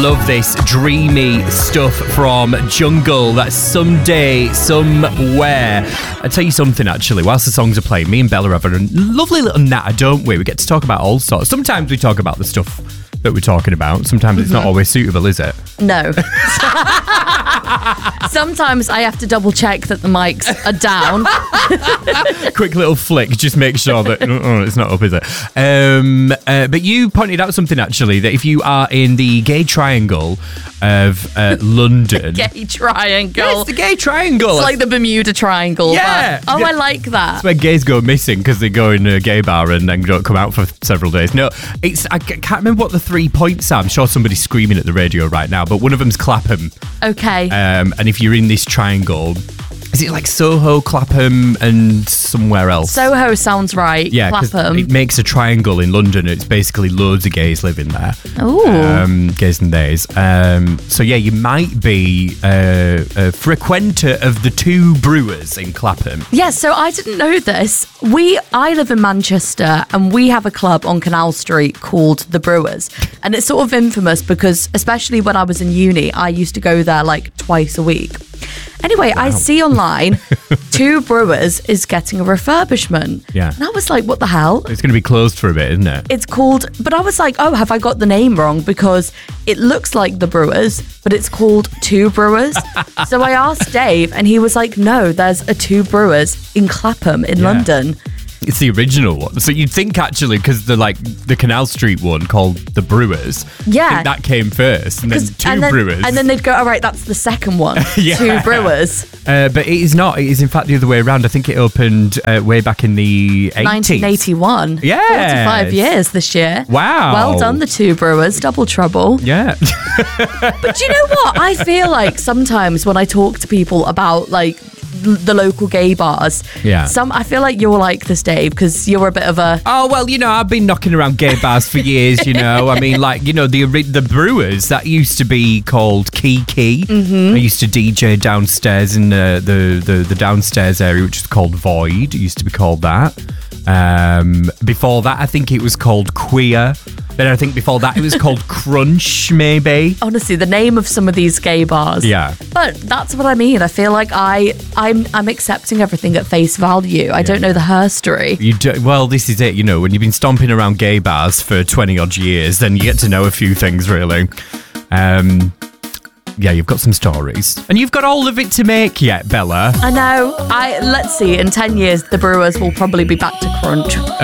love this dreamy stuff from Jungle. That's Someday, Somewhere. I'll tell you something, actually. Whilst the songs are playing, me and Bella have a lovely little natter, don't we? We get to talk about all sorts. Sometimes we talk about the stuff that we're talking about. Sometimes it's not always suitable, is it? No. Sometimes I have to double check that the mics are down. Quick little flick, just make sure that it's not up, is it? But you pointed out something, actually, that if you are in the gay triangle of London... Gay triangle. Yeah, it's the gay triangle. It's like the Bermuda Triangle. Yeah. But, I like that. It's where gays go missing because they go in a gay bar and then don't come out for several days. No, I can't remember what the 3 points are. I'm sure somebody's screaming at the radio right now, but one of them's Clapham. Okay. And if you're in this triangle, is it like Soho, Clapham, and somewhere else? Soho sounds right. Yeah, because Clapham. it makes a triangle in London. It's basically loads of gays living there. Ooh. Gays and days. So yeah, you might be a frequenter of the Two Brewers in Clapham. Yeah, so I didn't know this. I live in Manchester and we have a club on Canal Street called The Brewers. And it's sort of infamous because, especially when I was in uni, I used to go there like twice a week. Anyway, I see online Two Brewers is getting a refurbishment. Yeah. And I was like, what the hell? It's going to be closed for a bit, isn't it? It's called, but I was like, oh, have I got the name wrong? Because it looks like The Brewers, but it's called Two Brewers. So I asked Dave and he was like, no, there's a Two Brewers in Clapham in London. It's the original one. So you'd think, actually, because the Canal Street one called The Brewers, Yeah. I think that came first, and then Two Brewers. And then they'd go, all right, that's the second one. Yeah. Two Brewers. But it is not. It is, in fact, the other way around. I think it opened way back in the 80s. 1981. Yes. 45 years this year. Wow. Well done, the Two Brewers. Double trouble. Yeah. But do you know what? I feel like sometimes when I talk to people about like the local gay bars, I feel like you're like this, Dave, because you're a bit of a... Oh, well, I've been knocking around gay bars for years, I mean, like, the Brewers, that used to be called Kiki. I used to DJ downstairs in the downstairs area, which is called Void. It used to be called that. Before that, I think it was called Queer. Then I think before that it was called Crunch, maybe. Honestly, the name of some of these gay bars. Yeah. But that's what I mean. I feel like I'm accepting everything at face value. I don't know the history. Well, this is it, when you've been stomping around gay bars for 20 odd years, then you get to know a few things, really. Yeah, you've got some stories. And you've got all of it to make yet, Bella. I know. Let's see, in 10 years, the Brewers will probably be back to Crunch.